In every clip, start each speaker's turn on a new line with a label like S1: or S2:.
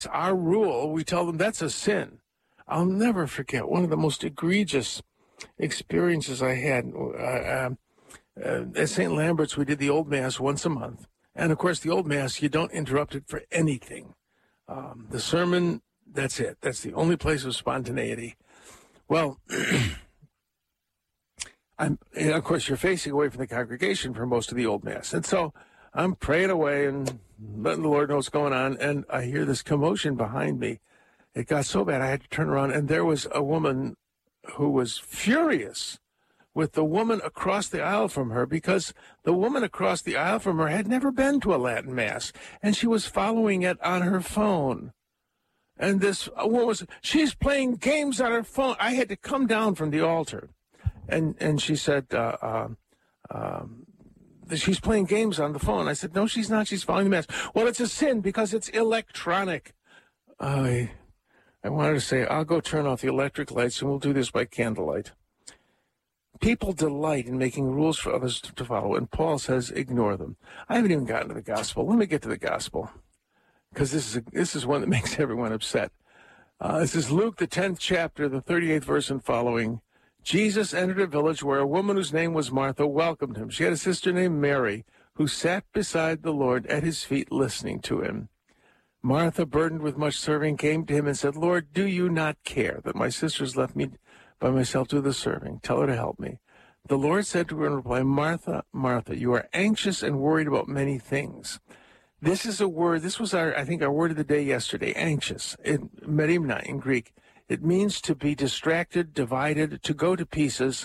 S1: our rule, we tell them that's a sin. I'll never forget one of the most egregious experiences I had. At St. Lambert's, we did the Old Mass once a month. And, of course, the Old Mass, you don't interrupt it for anything. The sermon, that's it. That's the only place of spontaneity. Well, of course, you're facing away from the congregation for most of the Old Mass. And so I'm praying away and letting the Lord know what's going on, and I hear this commotion behind me. It got so bad I had to turn around, and there was a woman who was furious with the woman across the aisle from her, because the woman across the aisle from her had never been to a Latin Mass, and she was following it on her phone. And this woman she's playing games on her phone. I had to come down from the altar, and she said, she's playing games on the phone. I said, no, she's not. She's following the Mass. Well, it's a sin because it's electronic. I wanted to say, I'll go turn off the electric lights, and we'll do this by candlelight. People delight in making rules for others to follow, and Paul says, ignore them. I haven't even gotten to the gospel. Let me get to the gospel, because this is one that makes everyone upset. This is Luke, the 10th chapter, the 38th verse and following. Jesus entered a village where a woman whose name was Martha welcomed him. She had a sister named Mary, who sat beside the Lord at his feet listening to him. Martha, burdened with much serving, came to him and said, Lord, do you not care that my sister's left me by myself to do the serving? Tell her to help me. The Lord said to her in reply, Martha, Martha, you are anxious and worried about many things. This is a word, this was our word of the day yesterday, anxious, merimna in Greek. It means to be distracted, divided, to go to pieces,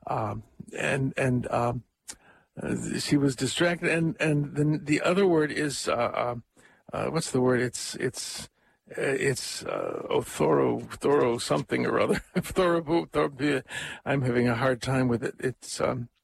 S1: she was distracted, and then the other word is, what's the word? It's Thoro something or other. I'm having a hard time with it. It's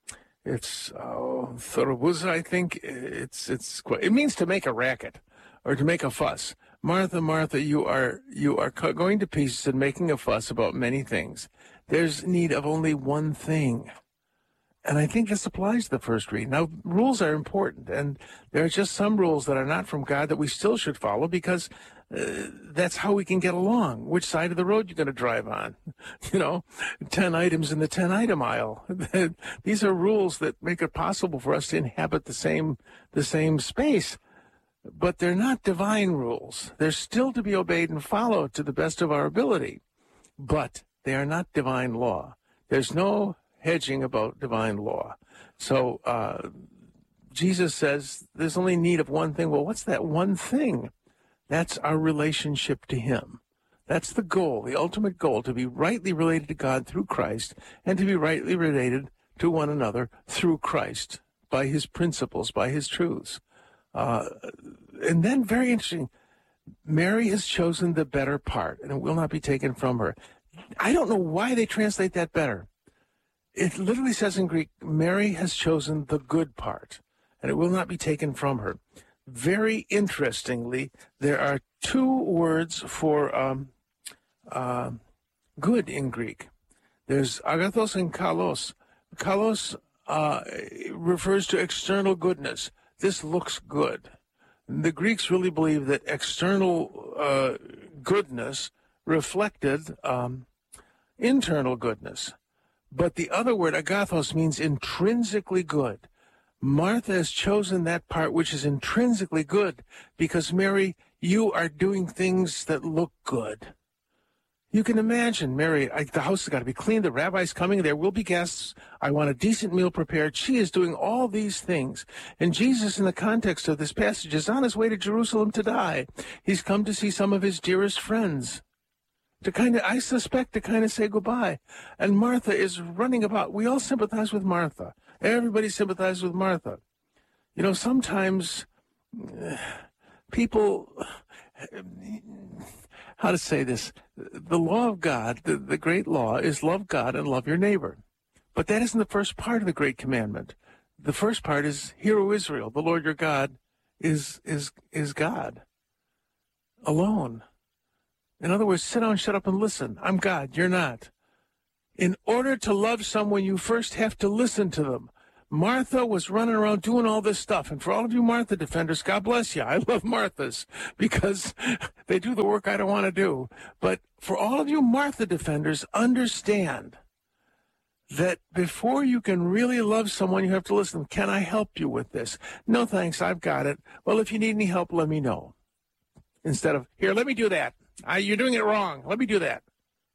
S1: Thorobuza, I think. It means to make a racket or to make a fuss. Martha, Martha, you are going to pieces and making a fuss about many things. There's need of only one thing. And I think this applies to the first read. Now, rules are important, and there are just some rules that are not from God that we still should follow, because that's how we can get along. Which side of the road you're going to drive on? 10 items in the 10-item aisle. These are rules that make it possible for us to inhabit the same space. But they're not divine rules. They're still to be obeyed and followed to the best of our ability. But they are not divine law. There's no hedging about divine law. So Jesus says there's only need of one thing. Well, what's that one thing? That's our relationship to him. That's the goal, the ultimate goal, to be rightly related to God through Christ, and to be rightly related to one another through Christ, by his principles, by his truths. And then, very interesting, Mary has chosen the better part, and it will not be taken from her. I don't know why they translate that better. It literally says in Greek, Mary has chosen the good part, and it will not be taken from her. Very interestingly, there are two words for good in Greek. There's agathos and kalos. Kalos refers to external goodness. This looks good. The Greeks really believe that external goodness reflected internal goodness. But the other word, agathos, means intrinsically good. Martha has chosen that part which is intrinsically good, because, Mary, you are doing things that look good. You can imagine, Mary, the house has got to be clean, the rabbi's coming, there will be guests, I want a decent meal prepared. She is doing all these things. And Jesus, in the context of this passage, is on his way to Jerusalem to die. He's come to see some of his dearest friends, I suspect, to kind of say goodbye. And Martha is running about. We all sympathize with Martha. Everybody sympathizes with Martha. Sometimes people, how to say this, the law of God, the great law, is love God and love your neighbor. But that isn't the first part of the great commandment. The first part is, Hear, O Israel, the Lord your God is God alone. In other words, sit down, shut up, and listen. I'm God, you're not. In order to love someone, you first have to listen to them. Martha was running around doing all this stuff. And for all of you Martha defenders, God bless you. I love Marthas because they do the work I don't want to do. But for all of you Martha defenders, understand that before you can really love someone, you have to listen. Can I help you with this? No, thanks. I've got it. Well, if you need any help, let me know. Instead of, here, let me do that. You're doing it wrong. Let me do that.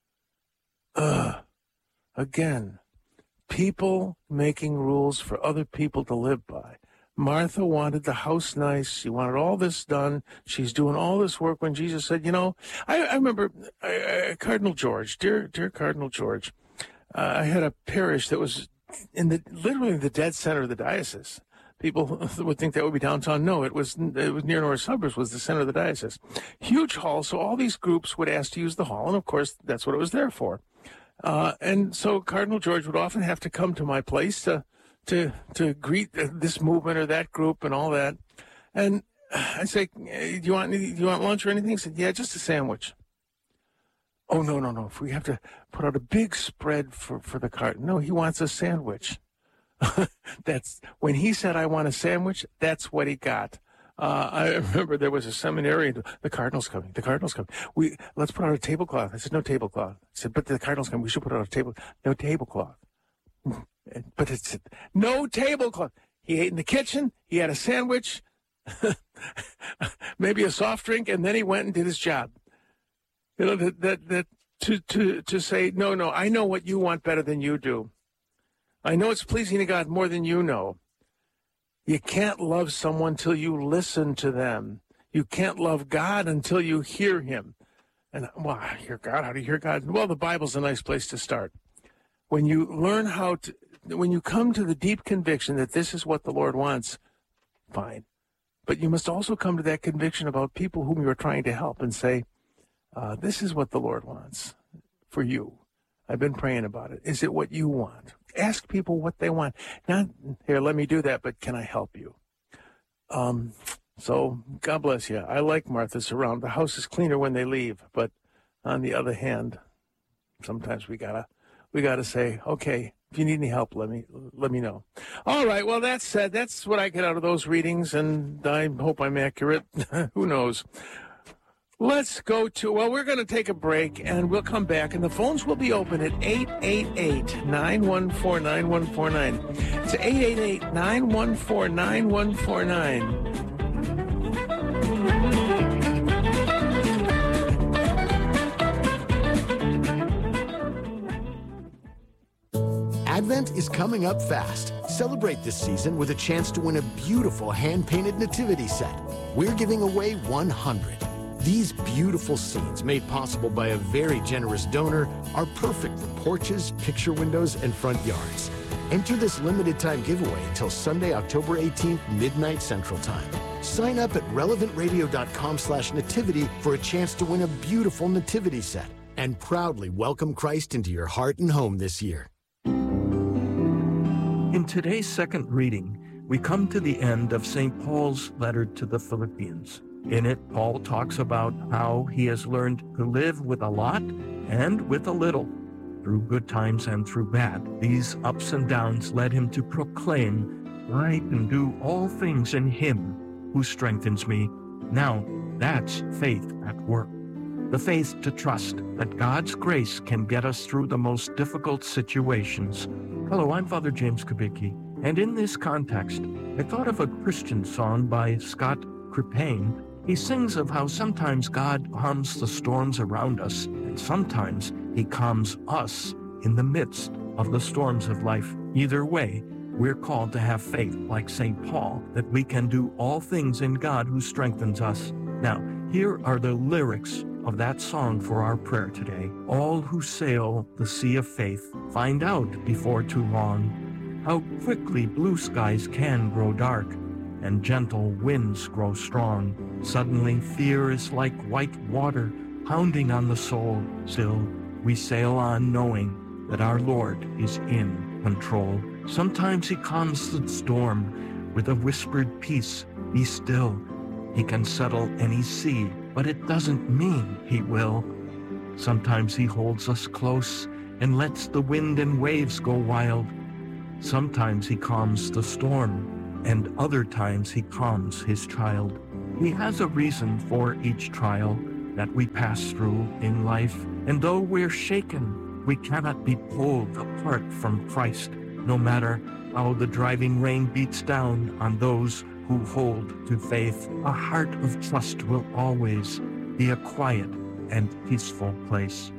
S1: Again, people making rules for other people to live by. Martha wanted the house nice. She wanted all this done. She's doing all this work when Jesus said, I remember Cardinal George, dear Cardinal George. I had a parish that was literally the dead center of the diocese. People would think that would be downtown. No, it was near North Suburbs, was the center of the diocese. Huge hall, so all these groups would ask to use the hall, and of course, that's what it was there for. And so Cardinal George would often have to come to my place to greet this movement or that group and all that. And I'd say, do you want lunch or anything? He said, yeah, just a sandwich. Oh, no. If we have to put out a big spread for the cart. No, he wants a sandwich. That's when he said, I want a sandwich, that's what he got. I remember there was a seminarian. The Cardinal's coming. Let's put out a tablecloth. I said, no tablecloth. I said, but the Cardinal's coming. We should put out a table. No tablecloth. But it's no tablecloth. He ate in the kitchen. He had a sandwich, maybe a soft drink, and then he went and did his job. To say, no, I know what you want better than you do. I know it's pleasing to God more than you know. You can't love someone till you listen to them. You can't love God until you hear him. And, I hear God. How do you hear God? Well, the Bible's a nice place to start. When you learn when you come to the deep conviction that this is what the Lord wants, fine. But you must also come to that conviction about people whom you are trying to help and say, this is what the Lord wants for you. I've been praying about it. Is it what you want? Ask people what they want. Not, here, let me do that, but can I help you? So God bless you. I like Martha's around. The house is cleaner when they leave, but on the other hand, sometimes we gotta say, okay, if you need any help, let me know. All right. Well, that said, that's what I get out of those readings, and I hope I'm accurate. Who knows? Let's go to, we're going to take a break, and we'll come back, and the phones will be open at 888-914-9149. It's 888-914-9149.
S2: Advent is coming up fast. Celebrate this season with a chance to win a beautiful hand-painted nativity set. We're giving away 100. These beautiful scenes, made possible by a very generous donor, are perfect for porches, picture windows, and front yards. Enter this limited-time giveaway until Sunday, October 18th, midnight Central Time. Sign up at relevantradio.com/nativity for a chance to win a beautiful nativity set and proudly welcome Christ into your heart and home this year.
S3: In today's second reading, we come to the end of St. Paul's letter to the Philippians. In it, Paul talks about how he has learned to live with a lot and with a little, through good times and through bad. These ups and downs led him to proclaim, I can do all things in him who strengthens me. Now, that's faith at work. The faith to trust that God's grace can get us through the most difficult situations. Hello, I'm Father James Kubicki, and in this context, I thought of a Christian song by Scott Krippayne. He sings of how sometimes God calms the storms around us, and sometimes he calms us in the midst of the storms of life. Either way, we're called to have faith like St. Paul, that we can do all things in God who strengthens us. Now, here are the lyrics of that song for our prayer today. All who sail the sea of faith find out before too long how quickly blue skies can grow dark and gentle winds grow strong. Suddenly fear is like white water pounding on the soul. Still, we sail on knowing that our Lord is in control. Sometimes he calms the storm with a whispered peace. Be still. He can settle any sea, but it doesn't mean he will. Sometimes he holds us close and lets the wind and waves go wild. Sometimes he calms the storm, and other times he calms his child. He has a reason for each trial that we pass through in life, and though we're shaken, we cannot be pulled apart from Christ, no matter how the driving rain beats down on those who hold to faith. A heart of trust will always be a quiet and peaceful place.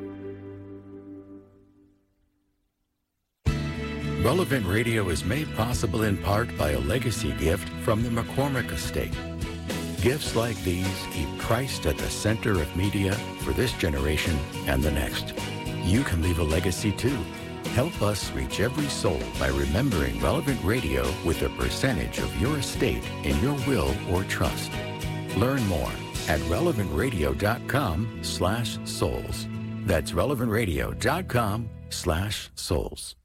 S4: Relevant Radio is made possible in part by a legacy gift from the McCormick Estate. Gifts like these keep Christ at the center of media for this generation and the next. You can leave a legacy too. Help us reach every soul by remembering Relevant Radio with a percentage of your estate in your will or trust. Learn more at relevantradio.com/souls. That's relevantradio.com/souls.